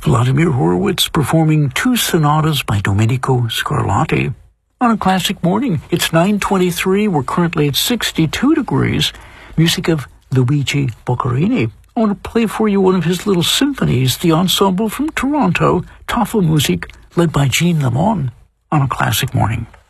Vladimir Horowitz performing two sonatas by Domenico Scarlatti. On a classic morning, it's 9:23. We're currently at 62 degrees. Music of Luigi Boccherini. I want to play for you one of his little symphonies, the ensemble from Toronto, Tafelmusik, led by Jean Lemon, on a classic morning.